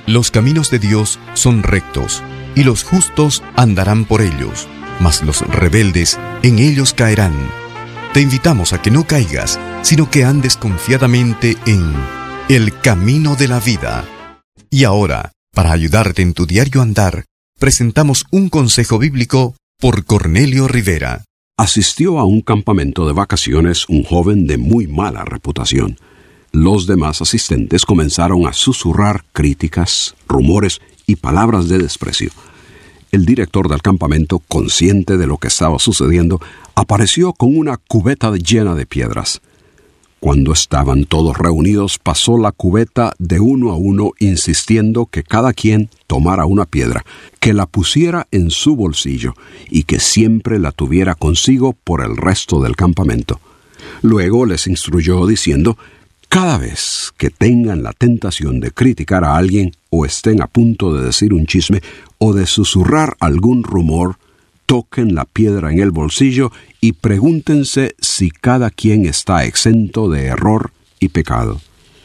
Los caminos de Dios son rectos, y los justos andarán por ellos, mas los rebeldes en ellos caerán. Te invitamos a que no caigas, sino que andes confiadamente en el camino de la vida. Y ahora, para ayudarte en tu diario andar, presentamos un consejo bíblico por Cornelio Rivera. Asistió a un campamento de vacaciones un joven de muy mala reputación. Los demás asistentes comenzaron a susurrar críticas, rumores y palabras de desprecio. El director del campamento, consciente de lo que estaba sucediendo, apareció con una cubeta llena de piedras. Cuando estaban todos reunidos, pasó la cubeta de uno a uno, insistiendo que cada quien tomara una piedra, que la pusiera en su bolsillo y que siempre la tuviera consigo por el resto del campamento. Luego les instruyó diciendo: cada vez que tengan la tentación de criticar a alguien o estén a punto de decir un chisme o de susurrar algún rumor, toquen la piedra en el bolsillo y pregúntense si cada quien está exento de error y pecado.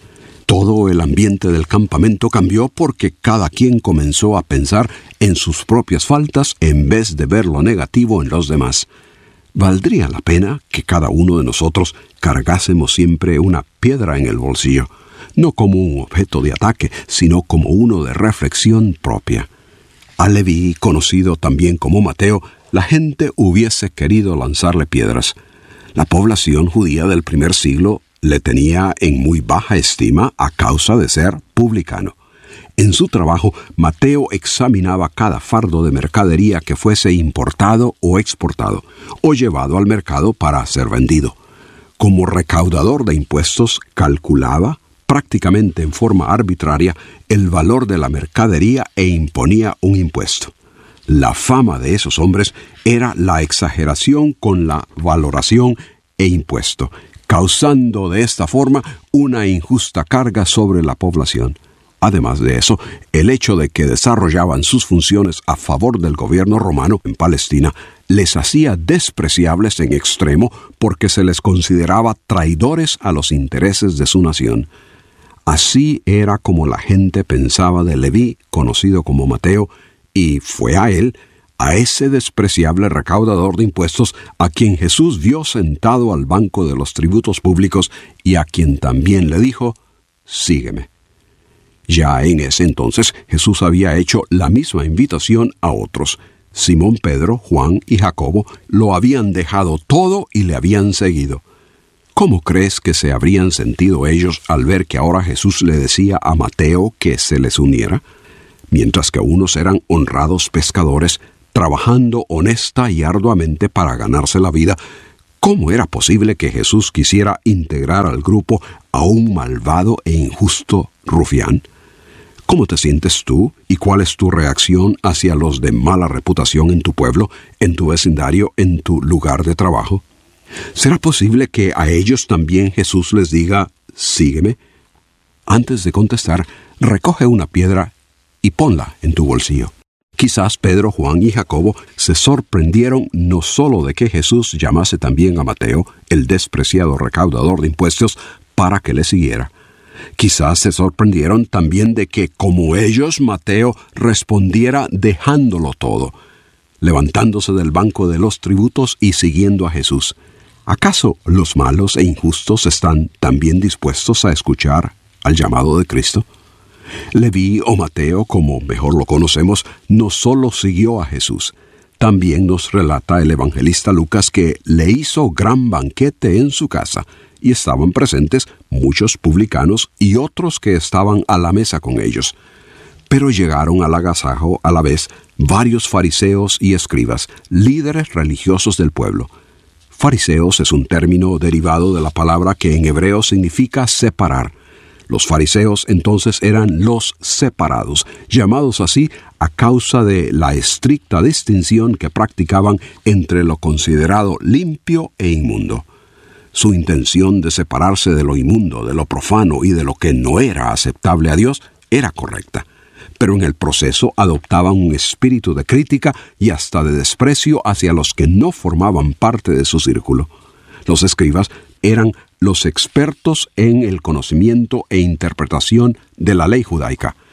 Todo el ambiente del campamento cambió porque cada quien comenzó a pensar en sus propias faltas en vez de ver lo negativo en los demás. ¿Valdría la pena que cada uno de nosotros cargásemos siempre una piedra en el bolsillo, no como un objeto de ataque, sino como uno de reflexión propia? A Leví, conocido también como Mateo, la gente hubiese querido lanzarle piedras. La población judía del primer siglo le tenía en muy baja estima a causa de ser publicano. En su trabajo, Mateo examinaba cada fardo de mercadería que fuese importado o exportado, o llevado al mercado para ser vendido. Como recaudador de impuestos, calculaba, prácticamente en forma arbitraria, el valor de la mercadería e imponía un impuesto. La fama de esos hombres era la exageración con la valoración e impuesto, causando de esta forma una injusta carga sobre la población. Además de eso, el hecho de que desarrollaban sus funciones a favor del gobierno romano en Palestina les hacía despreciables en extremo porque se les consideraba traidores a los intereses de su nación. Así era como la gente pensaba de Leví, conocido como Mateo, y fue a él, a ese despreciable recaudador de impuestos, a quien Jesús vio sentado al banco de los tributos públicos y a quien también le dijo: «Sígueme». Ya en ese entonces Jesús había hecho la misma invitación a otros. Simón Pedro, Juan y Jacobo lo habían dejado todo y le habían seguido. ¿Cómo crees que se habrían sentido ellos al ver que ahora Jesús le decía a Mateo que se les uniera? Mientras que unos eran honrados pescadores, trabajando honesta y arduamente para ganarse la vida, ¿cómo era posible que Jesús quisiera integrar al grupo a un malvado e injusto rufián? ¿Cómo te sientes tú y cuál es tu reacción hacia los de mala reputación en tu pueblo, en tu vecindario, en tu lugar de trabajo? ¿Será posible que a ellos también Jesús les diga: «Sígueme»? Antes de contestar, recoge una piedra y ponla en tu bolsillo. Quizás Pedro, Juan y Jacobo se sorprendieron no solo de que Jesús llamase también a Mateo, el despreciado recaudador de impuestos, para que le siguiera. Quizás se sorprendieron también de que, como ellos, Mateo respondiera dejándolo todo, levantándose del banco de los tributos y siguiendo a Jesús. ¿Acaso los malos e injustos están también dispuestos a escuchar al llamado de Cristo? Leví o Mateo, como mejor lo conocemos, no solo siguió a Jesús. También nos relata el evangelista Lucas que le hizo gran banquete en su casa, y estaban presentes muchos publicanos y otros que estaban a la mesa con ellos. Pero llegaron al agasajo a la vez varios fariseos y escribas, líderes religiosos del pueblo. Fariseos es un término derivado de la palabra que en hebreo significa separar. Los fariseos entonces eran los separados, llamados así a causa de la estricta distinción que practicaban entre lo considerado limpio e inmundo. Su intención de separarse de lo inmundo, de lo profano y de lo que no era aceptable a Dios era correcta, pero en el proceso adoptaban un espíritu de crítica y hasta de desprecio hacia los que no formaban parte de su círculo. Los escribas eran los expertos en el conocimiento e interpretación de la ley judaica.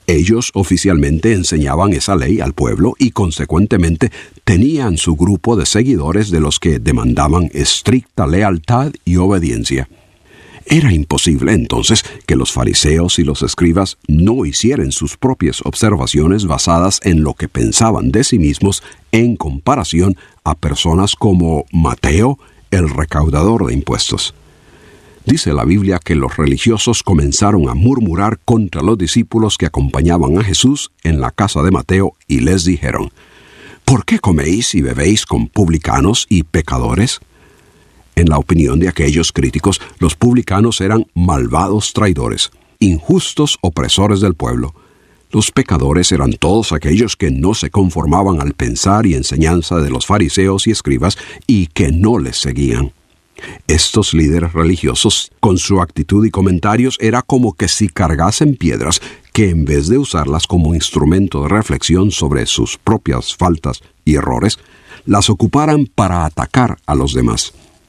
Ellos oficialmente enseñaban esa ley al pueblo y consecuentemente tenían su grupo de seguidores de los que demandaban estricta lealtad y obediencia. Era imposible entonces que los fariseos y los escribas no hicieran sus propias observaciones basadas en lo que pensaban de sí mismos en comparación a personas como Mateo, el recaudador de impuestos. Dice la Biblia que los religiosos comenzaron a murmurar contra los discípulos que acompañaban a Jesús en la casa de Mateo y les dijeron: ¿Por qué coméis y bebéis con publicanos y pecadores? En la opinión de aquellos críticos, los publicanos eran malvados traidores, injustos opresores del pueblo. Los pecadores eran todos aquellos que no se conformaban al pensar y enseñanza de los fariseos y escribas y que no les seguían. Estos líderes religiosos, con su actitud y comentarios, era como que si cargasen piedras que en vez de usarlas como instrumento de reflexión sobre sus propias faltas y errores, las ocuparan para atacar a los demás.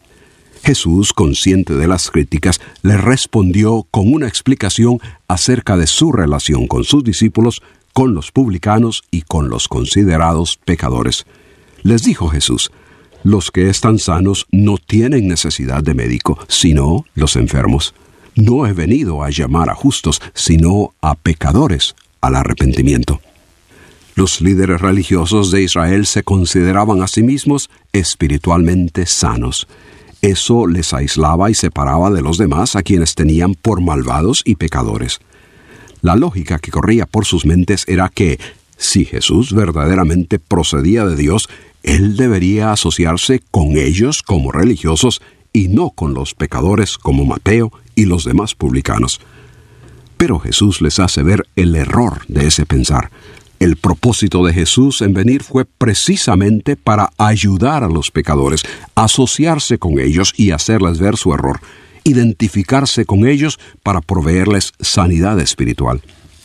Jesús, consciente de las críticas, les respondió con una explicación acerca de su relación con sus discípulos, con los publicanos y con los considerados pecadores. Les dijo Jesús: los que están sanos no tienen necesidad de médico, sino los enfermos. No he venido a llamar a justos, sino a pecadores al arrepentimiento. Los líderes religiosos de Israel se consideraban a sí mismos espiritualmente sanos. Eso les aislaba y separaba de los demás, a quienes tenían por malvados y pecadores. La lógica que corría por sus mentes era que, si Jesús verdaderamente procedía de Dios, Él debería asociarse con ellos como religiosos y no con los pecadores como Mateo y los demás publicanos. Pero Jesús les hace ver el error de ese pensar. El propósito de Jesús en venir fue precisamente para ayudar a los pecadores, asociarse con ellos y hacerles ver su error, identificarse con ellos para proveerles sanidad espiritual.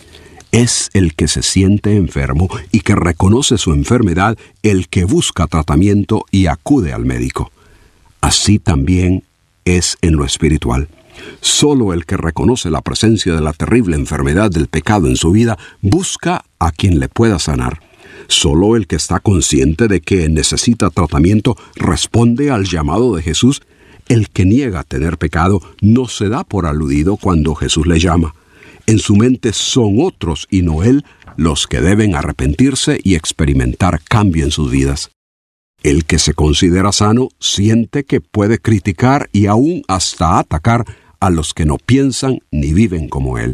Es el que se siente enfermo y que reconoce su enfermedad el que busca tratamiento y acude al médico. Así también es en lo espiritual. Solo el que reconoce la presencia de la terrible enfermedad del pecado en su vida busca a quien le pueda sanar. Solo el que está consciente de que necesita tratamiento responde al llamado de Jesús. El que niega tener pecado no se da por aludido cuando Jesús le llama. En su mente son otros y no él los que deben arrepentirse y experimentar cambio en sus vidas. El que se considera sano siente que puede criticar y aún hasta atacar a los que no piensan ni viven como él.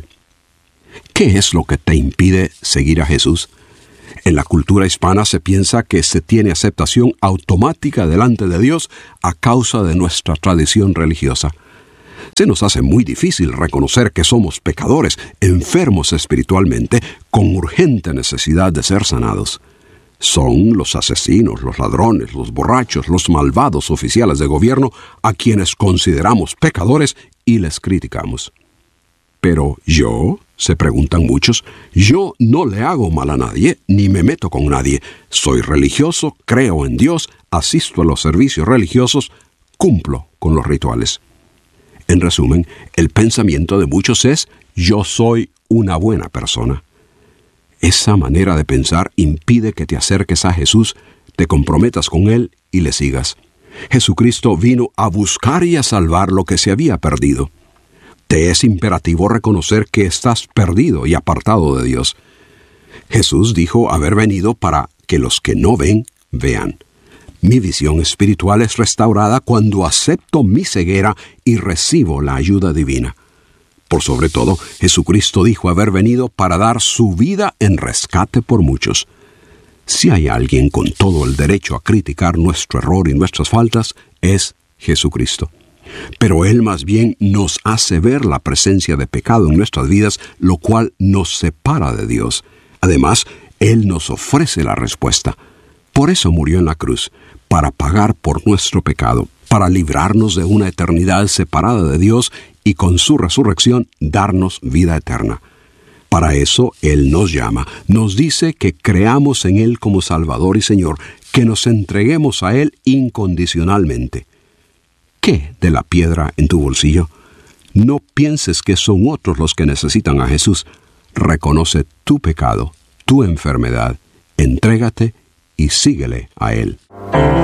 ¿Qué es lo que te impide seguir a Jesús? En la cultura hispana se piensa que se tiene aceptación automática delante de Dios a causa de nuestra tradición religiosa. Se nos hace muy difícil reconocer que somos pecadores, enfermos espiritualmente, con urgente necesidad de ser sanados. Son los asesinos, los ladrones, los borrachos, los malvados oficiales de gobierno a quienes consideramos pecadores y les criticamos. Pero yo, se preguntan muchos, yo no le hago mal a nadie, ni me meto con nadie. Soy religioso, creo en Dios, asisto a los servicios religiosos, cumplo con los rituales. En resumen, el pensamiento de muchos es: yo soy una buena persona. Esa manera de pensar impide que te acerques a Jesús, te comprometas con Él y le sigas. Jesucristo vino a buscar y a salvar lo que se había perdido. Te es imperativo reconocer que estás perdido y apartado de Dios. Jesús dijo haber venido para que los que no ven, vean. Mi visión espiritual es restaurada cuando acepto mi ceguera y recibo la ayuda divina. Por sobre todo, Jesucristo dijo haber venido para dar su vida en rescate por muchos. Si hay alguien con todo el derecho a criticar nuestro error y nuestras faltas, es Jesucristo. Pero Él más bien nos hace ver la presencia de pecado en nuestras vidas, lo cual nos separa de Dios. Además, Él nos ofrece la respuesta. Por eso murió en la cruz, para pagar por nuestro pecado, para librarnos de una eternidad separada de Dios y con su resurrección darnos vida eterna. Para eso Él nos llama, nos dice que creamos en Él como Salvador y Señor, que nos entreguemos a Él incondicionalmente. ¿Qué de la piedra en tu bolsillo? No pienses que son otros los que necesitan a Jesús. reconoce tu pecado, tu enfermedad, entrégate y síguele a Él.